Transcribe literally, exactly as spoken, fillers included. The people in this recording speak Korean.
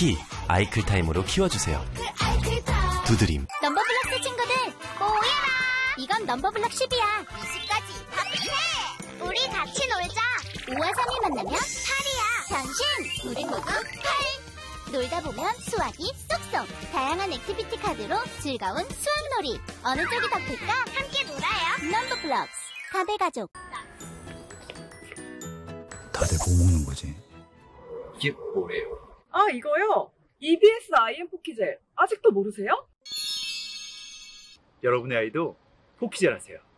키, 아이클타임으로 키워주세요. 두드림. 넘버블럭스 친구들 모여라. 이건 넘버블럭 십이야. 이십까지 합해. 우리 같이 놀자. 오와 삼이 만나면 팔이야. 당신 우리 모두 팔. 놀다 보면 수학이 쏙쏙. 다양한 액티비티 카드로 즐거운 수학놀이. 어느 쪽이 더 클까? 함께 놀아요. 넘버블럭스 다배 가족. 다들 뭐 먹는 거지? 이게 뭐래요? 아, 이거요? 이비에스 아이엠 포키젤. 아직도 모르세요? 여러분의 아이도 포키젤 하세요.